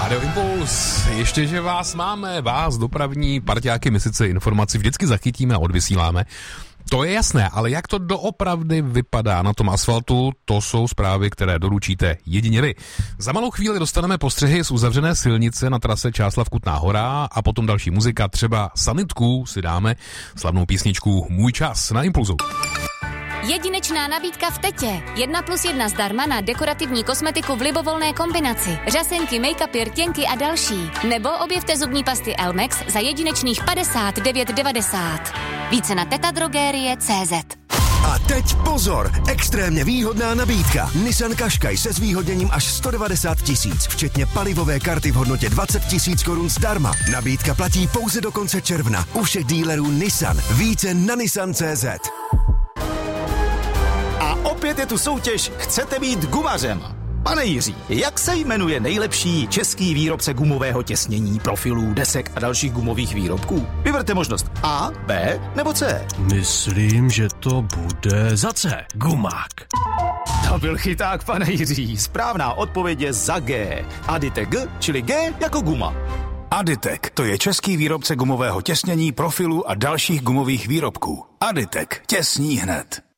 Radio Impuls, ještě, že vás máme, vás, dopravní parťáky, my sice informaci vždycky zachytíme a odvysíláme. To je jasné, ale jak to doopravdy vypadá na tom asfaltu, to jsou zprávy, které doručíte jedině vy. Za malou chvíli dostaneme postřehy z uzavřené silnice na trase Čáslav-Kutná Hora a potom další muzika, třeba Sanitku si dáme slavnou písničku Můj čas na Impulzu. Jedinečná nabídka v Tetě. 1+1 zdarma na dekorativní kosmetiku v libovolné kombinaci. Řasenky, make-upy, rtěnky a další. Nebo objevte zubní pasty Elmex za jedinečných 59,90. Více na tetadrogerie.cz. A teď pozor, extrémně výhodná nabídka. Nissan Qashqai se zvýhodněním až 190 000, včetně palivové karty v hodnotě 20 000 korun zdarma. Nabídka platí pouze do konce června. U všech dílerů Nissan. Více na Nissan.cz. A opět je tu soutěž Chcete být gumařem. Pane Jiří, jak se jmenuje nejlepší český výrobce gumového těsnění, profilů, desek a dalších gumových výrobků? Vyberte možnost A, B nebo C. Myslím, že to bude za C. Gumák. To byl chyták, pane Jiří. Správná odpověď je za G. Aditek G, čili G jako guma. Aditek, to je český výrobce gumového těsnění, profilů a dalších gumových výrobků. Aditek, těsní hned.